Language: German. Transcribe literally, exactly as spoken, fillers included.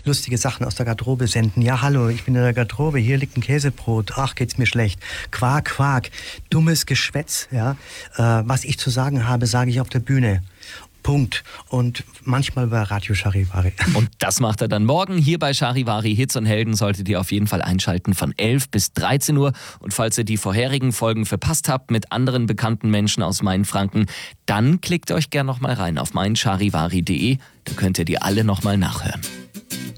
lustige Sachen aus der Garderobe senden. Ja, hallo, ich bin in der Garderobe, hier liegt ein Käsebrot. Ach, geht's mir schlecht. Quark, Quark. Dummes Geschwätz, ja. Äh, was ich zu sagen habe, sage ich auf der Bühne. Punkt. Und manchmal bei Radio Charivari. Und das macht er dann morgen hier bei Charivari. Hits und Helden solltet ihr auf jeden Fall einschalten von elf bis dreizehn Uhr. Und falls ihr die vorherigen Folgen verpasst habt mit anderen bekannten Menschen aus Mainfranken, dann klickt euch gerne noch mal rein auf mein charivari punkt de. Da könnt ihr die alle noch mal nachhören.